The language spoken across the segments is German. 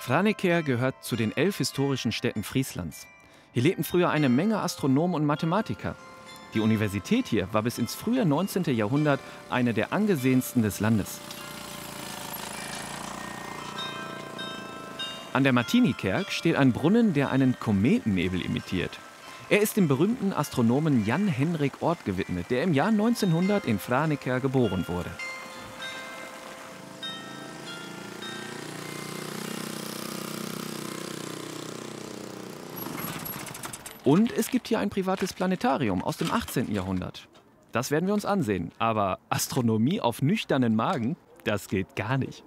Franeker gehört zu den 11 historischen Städten Frieslands. Hier lebten früher eine Menge Astronomen und Mathematiker. Die Universität hier war bis ins frühe 19. Jahrhundert eine der angesehensten des Landes. An der Martinikerk steht ein Brunnen, der einen Kometennebel imitiert. Er ist dem berühmten Astronomen Jan Henrik Oort gewidmet, der im Jahr 1900 in Franeker geboren wurde. Und es gibt hier ein privates Planetarium aus dem 18. Jahrhundert. Das werden wir uns ansehen. Aber Astronomie auf nüchternen Magen, das geht gar nicht.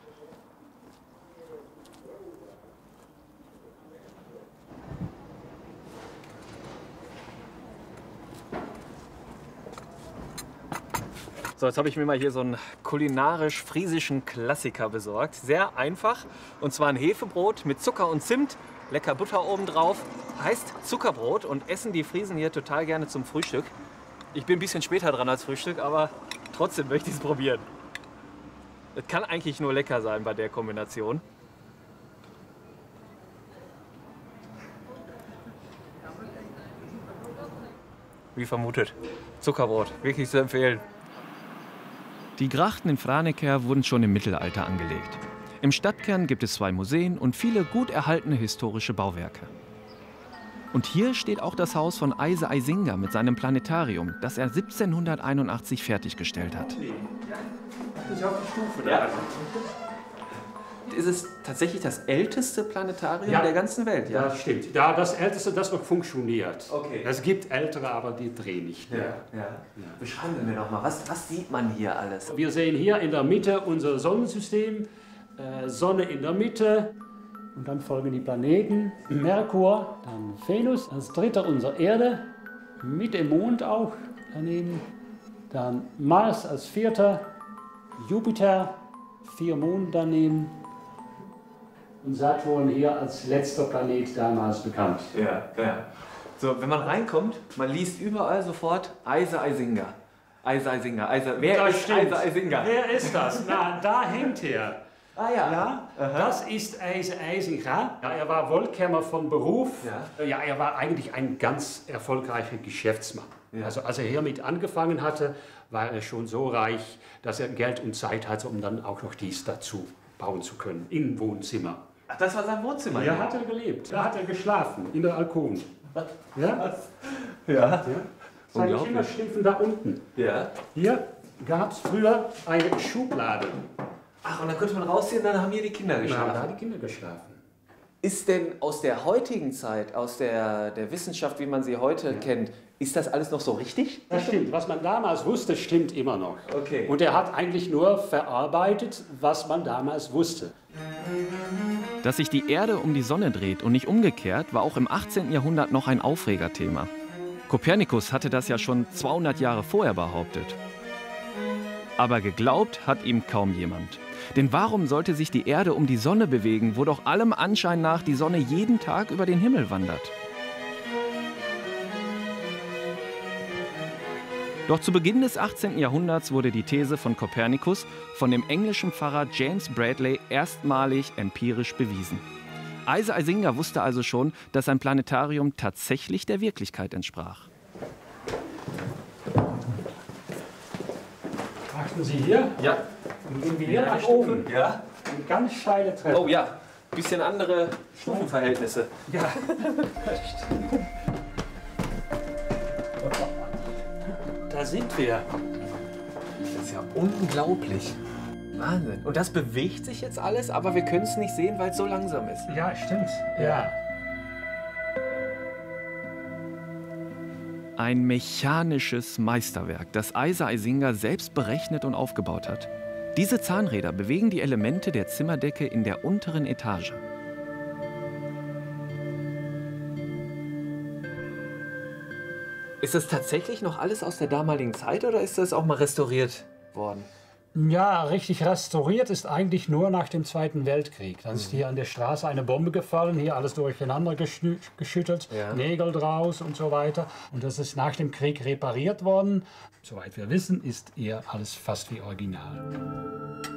So, jetzt habe ich mir mal hier so einen kulinarisch-friesischen Klassiker besorgt. Sehr einfach. Und zwar ein Hefebrot mit Zucker und Zimt, lecker Butter obendrauf. Heißt Zuckerbrot und essen die Friesen hier total gerne zum Frühstück. Ich bin ein bisschen später dran als Frühstück, aber trotzdem möchte ich es probieren. Es kann eigentlich nur lecker sein bei der Kombination. Wie vermutet, Zuckerbrot, wirklich zu empfehlen. Die Grachten in Franeker wurden schon im Mittelalter angelegt. Im Stadtkern gibt es 2 Museen und viele gut erhaltene historische Bauwerke. Und hier steht auch das Haus von Eise Eisinger mit seinem Planetarium, das er 1781 fertiggestellt hat. Ja. Ist es tatsächlich das älteste Planetarium der ganzen Welt? Ja, das stimmt. Ja, das älteste, das noch funktioniert. Okay. Es gibt ältere, aber die drehen nicht mehr. Ja. Beschreiben wir mir doch mal, was sieht man hier alles? Wir sehen hier in der Mitte unser Sonnensystem, Sonne in der Mitte. Und dann folgen die Planeten, Merkur, dann Venus, als dritter unsere Erde, mit dem Mond auch daneben, dann Mars als vierter, Jupiter, 4 Monde daneben und Saturn hier als letzter Planet damals bekannt. Ja. So, wenn man reinkommt, man liest überall sofort Eise Eisinger. Eise Eisinger. Wer ist Eise Eisinger? Wer ist das? Na, da hängt er. Ah ja. Ja, das ist Eise Eisinger. Ja, er war Wollkämmer von Beruf. Ja, er war eigentlich ein ganz erfolgreicher Geschäftsmann. Ja. Also als er hiermit angefangen hatte, war er schon so reich, dass er Geld und Zeit hatte, um dann auch noch dies dazu bauen zu können, im Wohnzimmer. Ach, das war sein Wohnzimmer? Ja, hat er gelebt. Da hat er geschlafen, in der Alkoven. Ja? Ja. Seine Kinder schliefen da unten. Ja. Hier gab es früher eine Schublade. Ach, und dann konnte man rausziehen, dann haben hier die Kinder geschlafen. Da haben die Kinder geschlafen. Ist denn aus der heutigen Zeit, aus der Wissenschaft, wie man sie heute kennt, ist das alles noch so richtig? Das stimmt. Was man damals wusste, stimmt immer noch. Okay. Und er hat eigentlich nur verarbeitet, was man damals wusste. Dass sich die Erde um die Sonne dreht und nicht umgekehrt, war auch im 18. Jahrhundert noch ein Aufregerthema. Kopernikus hatte das ja schon 200 Jahre vorher behauptet. Aber geglaubt hat ihm kaum jemand. Denn warum sollte sich die Erde um die Sonne bewegen, wo doch allem Anschein nach die Sonne jeden Tag über den Himmel wandert? Doch zu Beginn des 18. Jahrhunderts wurde die These von Kopernikus von dem englischen Pfarrer James Bradley erstmalig empirisch bewiesen. Eise Eisinger wusste also schon, dass sein Planetarium tatsächlich der Wirklichkeit entsprach. Achten Sie hier? Ja. Dann gehen wir hier nach oben. Ja. Eine ganz steile Treppe. Oh ja, bisschen andere Stufenverhältnisse. Ja. Da sind wir. Das ist ja unglaublich. Wahnsinn. Und das bewegt sich jetzt alles, aber wir können es nicht sehen, weil es so langsam ist. Ja, stimmt. Ja. Ein mechanisches Meisterwerk, das Eise Eisinger selbst berechnet und aufgebaut hat. Diese Zahnräder bewegen die Elemente der Zimmerdecke in der unteren Etage. Ist das tatsächlich noch alles aus der damaligen Zeit oder ist das auch mal restauriert worden? Ja, richtig restauriert ist eigentlich nur nach dem Zweiten Weltkrieg. Dann ist hier an der Straße eine Bombe gefallen, hier alles durcheinander geschüttelt, Nägel draus und so weiter. Und das ist nach dem Krieg repariert worden. Soweit wir wissen, ist eher alles fast wie original.